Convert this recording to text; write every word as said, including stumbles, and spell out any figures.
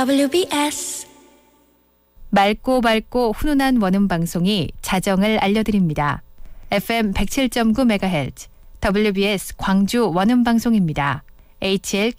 더블유비에스 맑고 밝고 훈훈한 원음 방송이 자정을 알려드립니다. 에프엠 백칠 점 구 메가헤르츠 더블유비에스 광주 원음 방송입니다. 에이치엘